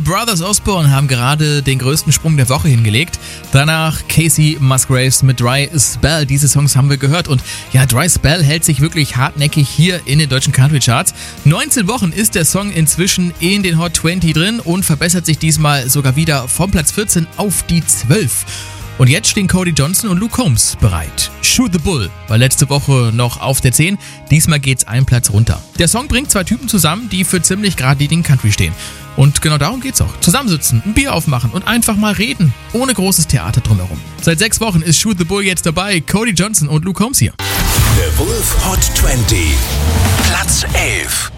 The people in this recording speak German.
Brothers Osborne haben gerade den größten Sprung der Woche hingelegt. Danach Casey Musgraves mit Dry Spell. Diese Songs haben wir gehört. Und ja, Dry Spell hält sich wirklich hartnäckig hier in den deutschen Country Charts. 19 Wochen ist der Song inzwischen in den Hot 20 drin und verbessert sich diesmal sogar wieder vom Platz 14 auf die 12. Und jetzt stehen Cody Johnson und Luke Combs bereit. Shoot the Bull war letzte Woche noch auf der 10, diesmal geht's einen Platz runter. Der Song bringt zwei Typen zusammen, die für ziemlich geradlinigen Country stehen. Und genau darum geht's auch. Zusammensitzen, ein Bier aufmachen und einfach mal reden, ohne großes Theater drumherum. Seit 6 Wochen ist Shoot the Bull jetzt dabei, Cody Johnson und Luke Combs hier. The Wolf Hot 20, Platz 11.